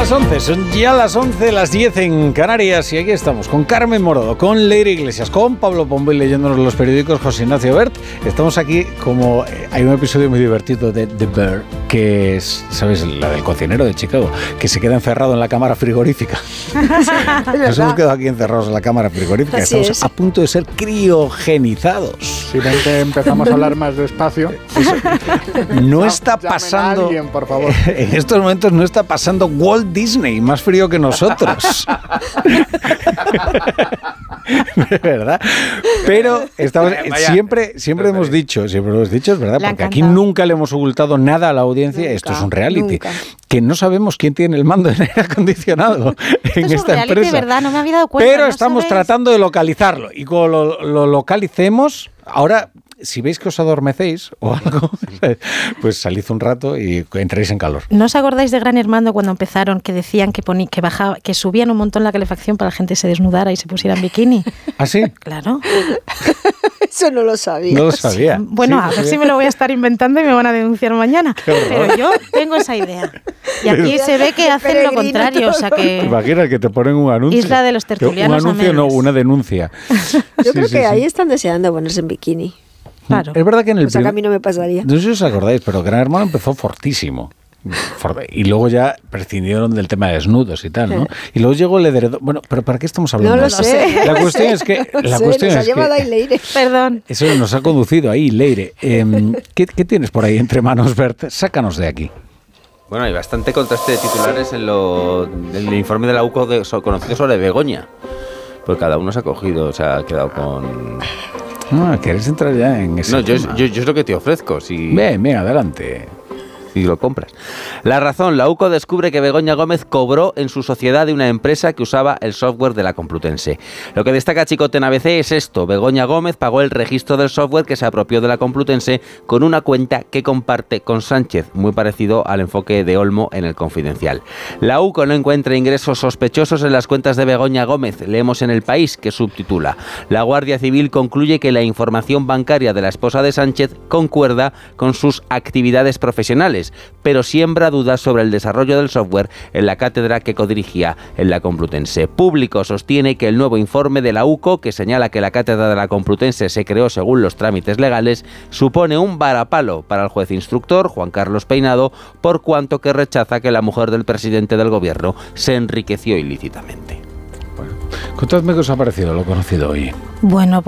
las 11, son ya las 11, las 10 en Canarias, y aquí estamos con Carmen Morodo, con Leire Iglesias, con Pablo Pombo y leyéndonos los periódicos José Ignacio Bert. Estamos aquí como... hay un episodio muy divertido de The Bear, que es, ¿sabes? La del cocinero de Chicago, que se queda encerrado en la cámara frigorífica. Nos hemos quedado aquí encerrados en la cámara frigorífica. Así estamos es. a punto de ser criogenizados. Si ven que empezamos a hablar más despacio, No está llamen a pasando... alguien, por favor. En estos momentos no está pasando Walt Disney, más frío que nosotros. ¿Verdad? Pero estamos, siempre hemos dicho, es verdad, porque aquí nunca le hemos ocultado nada a la audiencia. Esto es un reality. Nunca. Que no sabemos quién tiene el mando en aire acondicionado en es esta un reality, empresa. ¿verdad? No me había dado cuenta. Pero ¿no estamos sabéis? tratando de localizarlo. Y cuando lo localicemos, ahora, si veis que os adormecéis o algo, pues salid un rato y entréis en calor. ¿No os acordáis de Gran Hermano cuando empezaron que decían que bajaba, que subían un montón la calefacción para que la gente se desnudara y se pusiera en bikini? ¿Ah, sí? Claro. Eso no lo sabía. No lo sabía. Bueno, Sí, a ver si me lo voy a estar inventando y me van a denunciar mañana. Pero yo tengo esa idea. Y aquí se ve que hacen lo contrario, o sea ¿Te que... imaginas que te ponen un anuncio? Isla de los tertulianos Un anuncio, a no, medias. una denuncia. Yo creo que ahí están deseando ponerse en bikini. Claro. Es verdad que en el O sea, que a mí no me pasaría. No sé si os acordáis, pero Gran Hermano empezó fortísimo. Y luego ya prescindieron del tema de desnudos y tal, ¿no? Y luego llegó el heredero. Bueno, pero ¿para qué estamos hablando No lo de esto? sé. La cuestión es que... Nos ha llevado ahí Leire. Perdón. Eso nos ha conducido ahí, Leire. ¿Qué tienes por ahí entre manos, Bert? Sácanos de aquí. Bueno, hay bastante contraste de titulares en el informe de la UCO conocido sobre Begoña. Pues cada uno se ha cogido, se ha quedado con... ¿Quieres entrar ya en eso? No, yo es lo que te ofrezco. Si... Ven, adelante. Si lo compras. La razón, la UCO descubre que Begoña Gómez cobró en su sociedad de una empresa que usaba el software de la Complutense. Lo que destaca Chicote en ABC es esto: Begoña Gómez pagó el registro del software que se apropió de la Complutense con una cuenta que comparte con Sánchez, muy parecido al enfoque de Olmo en El Confidencial. La UCO no encuentra ingresos sospechosos en las cuentas de Begoña Gómez. Leemos en El País, que subtitula: La Guardia Civil concluye que la información bancaria de la esposa de Sánchez concuerda con sus actividades profesionales, pero siembra dudas sobre el desarrollo del software en la cátedra que codirigía en la Complutense. Público sostiene que el nuevo informe de la UCO, que señala que la cátedra de la Complutense se creó según los trámites legales, supone un varapalo para el juez instructor, Juan Carlos Peinado, por cuanto que rechaza que la mujer del presidente del gobierno se enriqueció ilícitamente. Bueno, contadme qué os ha parecido lo conocido hoy. Bueno,